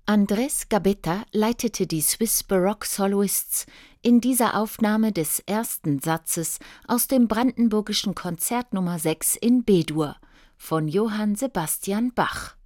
Andrés Gabetta leitete die Swiss Baroque Soloists in dieser Aufnahme des ersten Satzes aus dem Brandenburgischen Konzert Nr. 6 in B-Dur von Johann Sebastian Bach.